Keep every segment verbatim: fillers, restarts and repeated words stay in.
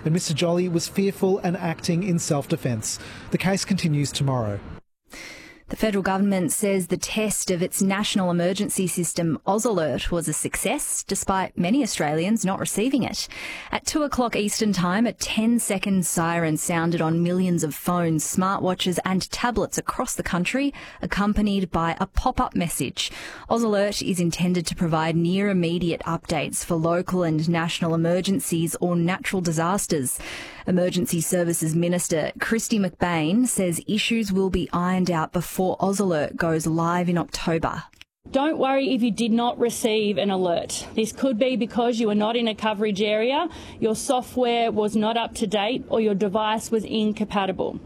and Mister Jolly was fearful and acting in self-defence. The case continues tomorrow. The federal government says the test of its national emergency system, AusAlert, was a success, despite many Australians not receiving it. At two o'clock Eastern Time, a ten-second siren sounded on millions of phones, smartwatches and tablets across the country, accompanied by a pop-up message. AusAlert is intended to provide near-immediate updates for local and national emergencies or natural disasters. Emergency Services Minister Kristy McBain says issues will be ironed out before AusAlert goes live in October. Don't worry if you did not receive an alert. This could be because you were not in a coverage area, your software was not up to date, or your device was incompatible.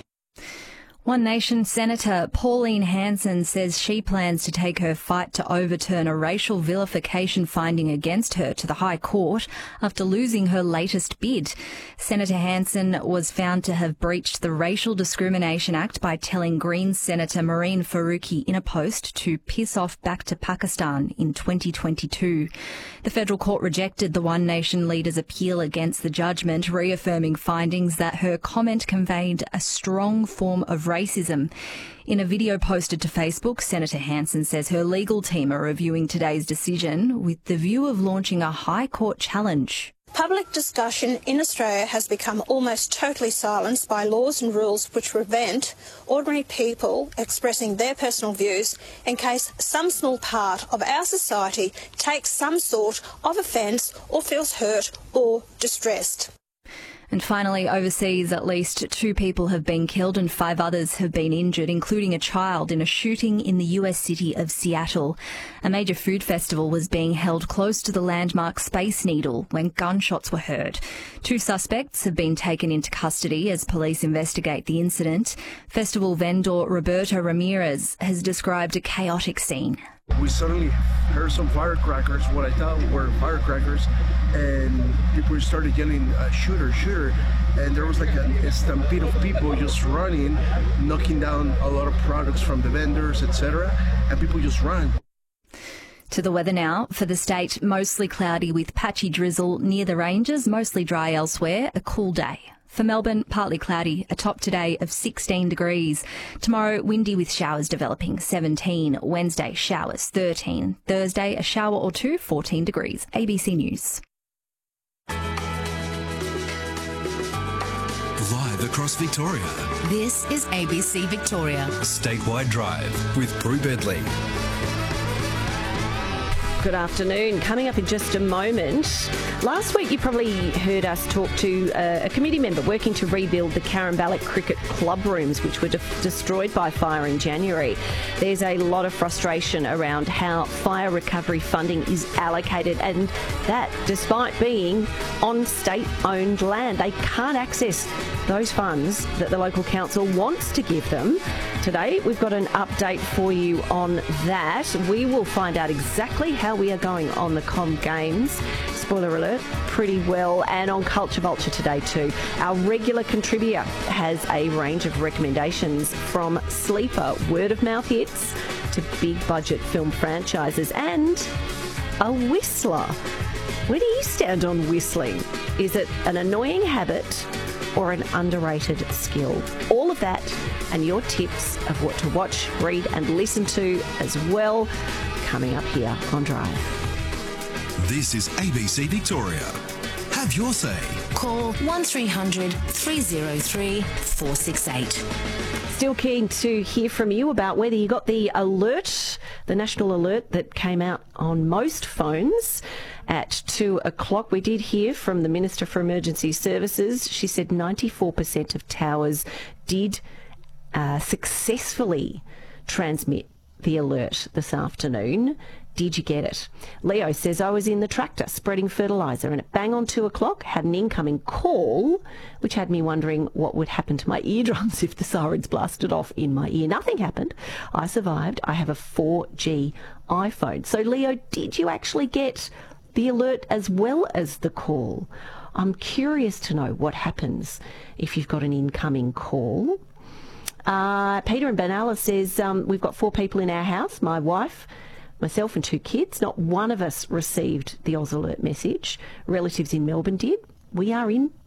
One Nation Senator Pauline Hanson says she plans to take her fight to overturn a racial vilification finding against her to the High Court after losing her latest bid. Senator Hanson was found to have breached the Racial Discrimination Act by telling Greens Senator Marine Faruqi in a post to piss off back to Pakistan in twenty twenty-two. The federal court rejected the One Nation leader's appeal against the judgment, reaffirming findings that her comment conveyed a strong form of racism. In a video posted to Facebook, Senator Hanson says her legal team are reviewing today's decision with the view of launching a High Court challenge. Public discussion in Australia has become almost totally silenced by laws and rules which prevent ordinary people expressing their personal views in case some small part of our society takes some sort of offence or feels hurt or distressed. And finally, overseas, at least two people have been killed and five others have been injured, including a child, in a shooting in the U S city of Seattle. A major food festival was being held close to the landmark Space Needle when gunshots were heard. Two suspects have been taken into custody as police investigate the incident. Festival vendor Roberto Ramirez has described a chaotic scene. We suddenly heard some firecrackers, what I thought were firecrackers, and people started yelling, uh, shooter, shooter, and there was like a, a stampede of people just running, knocking down a lot of products from the vendors, et cetera, and people just ran. To the weather now. For the state, mostly cloudy with patchy drizzle near the ranges, mostly dry elsewhere, a cool day. For Melbourne, partly cloudy, a top today of sixteen degrees. Tomorrow, windy with showers developing, seventeen. Wednesday, showers, thirteen. Thursday, a shower or two, fourteen degrees. A B C News. Live across Victoria. This is A B C Victoria. Statewide Drive with Prue Bedley. Good afternoon. Coming up in just a moment. Last week you probably heard us talk to a, a committee member working to rebuild the Caramballoch cricket club rooms, which were de- destroyed by fire in January. There's a lot of frustration around how fire recovery funding is allocated, and that despite being on state-owned land. They can't access those funds that the local council wants to give them. Today we've got an update for you on that. We will find out exactly how we are going on the Com Games, spoiler alert, pretty well, and on Culture Vulture today too. Our regular contributor has a range of recommendations from sleeper word-of-mouth hits to big budget film franchises and a whistler. Where do you stand on whistling? Is it an annoying habit or an underrated skill? All of that and your tips of what to watch, read and listen to as well, coming up here on Drive. This is A B C Victoria. Have your say. Call one three hundred three oh three four six eight. Still keen to hear from you about whether you got the alert, the national alert that came out on most phones at two o'clock. We did hear from the Minister for Emergency Services. She said ninety-four percent of towers did uh, successfully transmit the alert this afternoon. Did you get it? Leo says, I was in the tractor spreading fertiliser and at bang on two o'clock had an incoming call, which had me wondering what would happen to my eardrums if the sirens blasted off in my ear. Nothing happened. I survived. I have a four G iPhone. So, Leo, did you actually get the alert as well as the call? I'm curious to know what happens if you've got an incoming call. Uh, Peter in Benalla says, um, we've got four people in our house, my wife, myself and two kids. Not one of us received the AusAlert message. Relatives in Melbourne did. We are in